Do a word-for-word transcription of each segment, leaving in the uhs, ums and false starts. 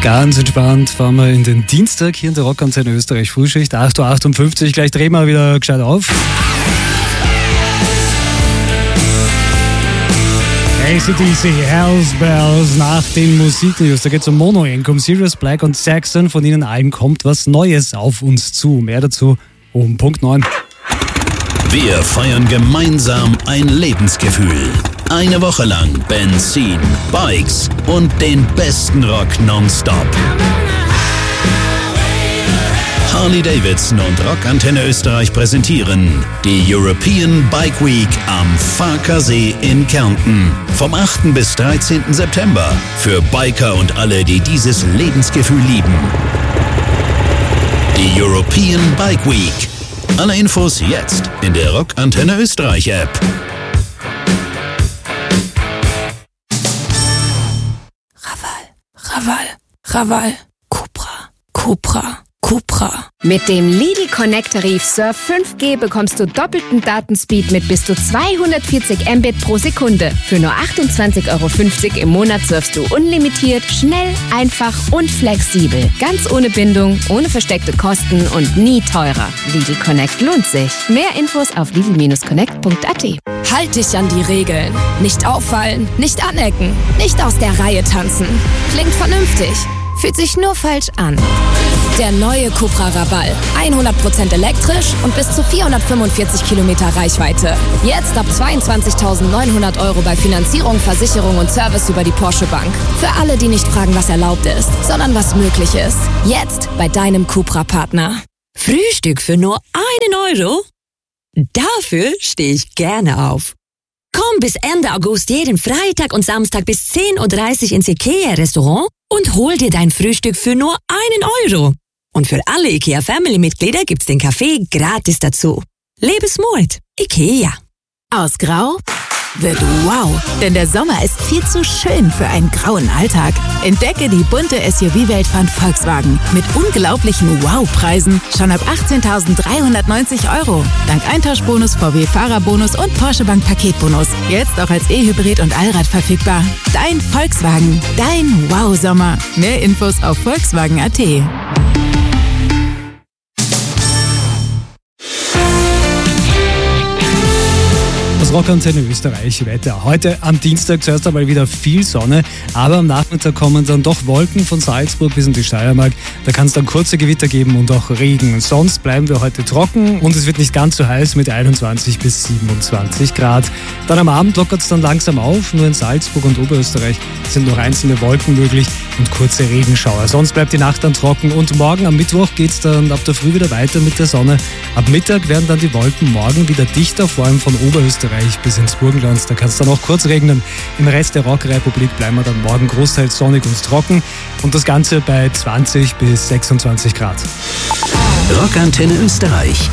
Ganz entspannt fahren wir in den Dienstag hier in der Rockantenne Österreich Frühschicht. acht Uhr achtundfünfzig, gleich drehen wir wieder gescheit auf. A C D C, Hells Bells nach den Musiknews. Da geht es um Mono Income, Sirius Black und Saxon. Von ihnen allen kommt was Neues auf uns zu. Mehr dazu um Punkt neun. Wir feiern gemeinsam ein Lebensgefühl. Eine Woche lang Benzin, Bikes und den besten Rock nonstop. Harley-Davidson und Rockantenne Österreich präsentieren die European Bike Week am Farkasee in Kärnten. Vom achten bis dreizehnten September. Für Biker und alle, die dieses Lebensgefühl lieben. Die European Bike Week. Alle Infos jetzt in der Rockantenne Österreich App. Raval, Raval, Cupra, Cupra, Cupra. Mit dem Lidl Connect Tarif Surf fünf G bekommst du doppelten Datenspeed mit bis zu zweihundertvierzig Mbit pro Sekunde. Für nur achtundzwanzig Euro fünfzig im Monat surfst du unlimitiert, schnell, einfach und flexibel. Ganz ohne Bindung, ohne versteckte Kosten und nie teurer. Lidl Connect lohnt sich. Mehr Infos auf lidl connect punkt a t. Halt dich an die Regeln. Nicht auffallen, nicht anecken, nicht aus der Reihe tanzen. Klingt vernünftig, fühlt sich nur falsch an. Der neue Cupra Raval. hundert Prozent elektrisch und bis zu vierhundertfünfundvierzig Kilometer Reichweite. Jetzt ab zweiundzwanzigtausendneunhundert Euro bei Finanzierung, Versicherung und Service über die Porsche Bank. Für alle, die nicht fragen, was erlaubt ist, sondern was möglich ist. Jetzt bei deinem Cupra-Partner. Frühstück für nur einen Euro? Dafür stehe ich gerne auf. Komm bis Ende August jeden Freitag und Samstag bis zehn Uhr dreißig ins IKEA-Restaurant und hol dir dein Frühstück für nur einen Euro. Und für alle IKEA-Family-Mitglieder gibt's den Kaffee gratis dazu. Lebensmut. IKEA. Aus Grau wird wow, denn der Sommer ist viel zu schön für einen grauen Alltag. Entdecke die bunte S U V-Welt von Volkswagen mit unglaublichen Wow-Preisen schon ab achtzehntausenddreihundertneunzig Euro. Dank Eintauschbonus, V W-Fahrerbonus und Porsche Bank Paketbonus. Jetzt auch als E-Hybrid und Allrad verfügbar. Dein Volkswagen, dein Wow-Sommer. Mehr Infos auf volkswagen punkt a t. Das Rockantenne Österreich Wetter. Heute am Dienstag zuerst einmal wieder viel Sonne, aber am Nachmittag kommen dann doch Wolken von Salzburg bis in die Steiermark. Da kann es dann kurze Gewitter geben und auch Regen. Sonst bleiben wir heute trocken und es wird nicht ganz so heiß mit einundzwanzig bis siebenundzwanzig Grad. Dann am Abend lockert es dann langsam auf. Nur in Salzburg und Oberösterreich sind noch einzelne Wolken möglich und kurze Regenschauer. Sonst bleibt die Nacht dann trocken und morgen am Mittwoch geht es dann ab der Früh wieder weiter mit der Sonne. Ab Mittag werden dann die Wolken morgen wieder dichter, vor allem von Oberösterreich bis ins Burgenland. Da kann es dann auch kurz regnen. Im Rest der Rockrepublik bleiben wir dann morgen großteils sonnig und trocken und das Ganze bei zwanzig bis sechsundzwanzig Grad. Rockantenne Österreich.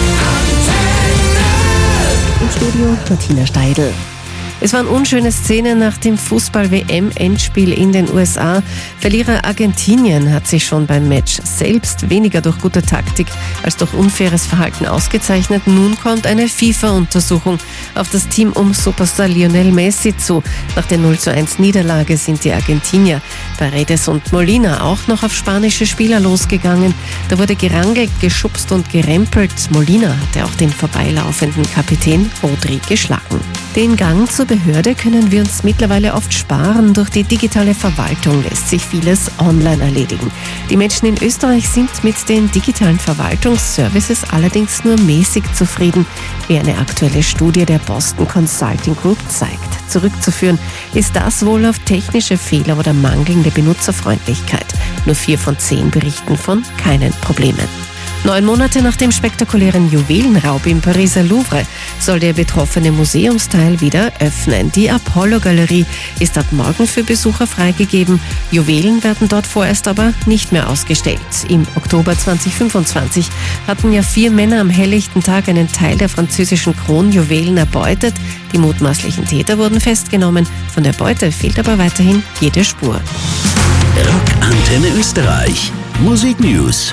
Im Studio Martina Steidl. Es waren unschöne Szenen nach dem Fußball-W M-Endspiel in den U S A. Verlierer Argentinien hat sich schon beim Match selbst weniger durch gute Taktik als durch unfaires Verhalten ausgezeichnet. Nun kommt eine FIFA-Untersuchung auf das Team um Superstar Lionel Messi zu. Nach der null zu eins Niederlage sind die Argentinier Paredes und Molina auch noch auf spanische Spieler losgegangen. Da wurde gerangelt, geschubst und gerempelt. Molina hatte auch den vorbeilaufenden Kapitän Rodri geschlagen. Den Gang zur Behörde können wir uns mittlerweile oft sparen. Durch die digitale Verwaltung lässt sich vieles online erledigen. Die Menschen in Österreich sind mit den digitalen Verwaltungsservices allerdings nur mäßig zufrieden, wie eine aktuelle Studie der Boston Consulting Group zeigt. Zurückzuführen ist das wohl auf technische Fehler oder mangelnde Benutzerfreundlichkeit. Nur vier von zehn berichten von keinen Problemen. Neun Monate nach dem spektakulären Juwelenraub im Pariser Louvre soll der betroffene Museumsteil wieder öffnen. Die Apollo-Galerie ist ab morgen für Besucher freigegeben. Juwelen werden dort vorerst aber nicht mehr ausgestellt. Im Oktober zweitausendfünfundzwanzig hatten ja vier Männer am helllichten Tag einen Teil der französischen Kronjuwelen erbeutet. Die mutmaßlichen Täter wurden festgenommen. Von der Beute fehlt aber weiterhin jede Spur. Rockantenne Österreich. Musik News.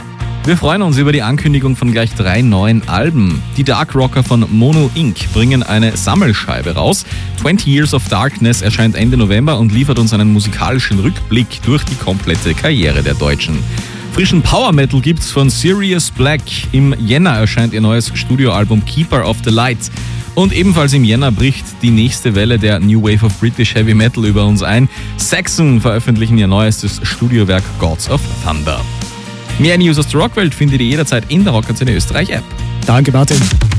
Wir freuen uns über die Ankündigung von gleich drei neuen Alben. Die Dark Rocker von Mono Incorporated bringen eine Sammelscheibe raus. twenty Years of Darkness erscheint Ende November und liefert uns einen musikalischen Rückblick durch die komplette Karriere der Deutschen. Frischen Power Metal gibt's von Sirius Black. Im Jänner erscheint ihr neues Studioalbum Keeper of the Light. Und ebenfalls im Jänner bricht die nächste Welle der New Wave of British Heavy Metal über uns ein. Saxon veröffentlichen ihr neuestes Studiowerk Gods of Thunder. Mehr News aus der Rockwelt findet ihr jederzeit in der Rockantenne Österreich App. Danke, Martin.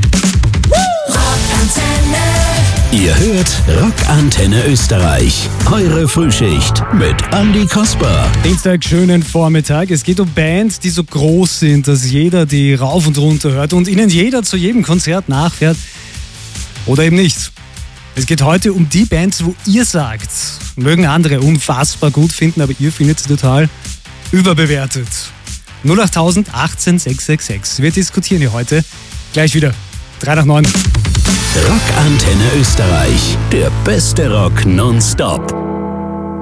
Ihr hört Rockantenne Österreich. Eure Frühschicht mit Andi Kasper. Dienstag, schönen Vormittag. Es geht um Bands, die so groß sind, dass jeder die rauf und runter hört und ihnen jeder zu jedem Konzert nachfährt. Oder eben nicht. Es geht heute um die Bands, wo ihr sagt, mögen andere unfassbar gut finden, aber ihr findet sie total überbewertet. null acht tausend achtzehn sechs sechs sechs. Wir diskutieren hier heute gleich wieder. drei nach neun. Rockantenne Österreich. Der beste Rock nonstop.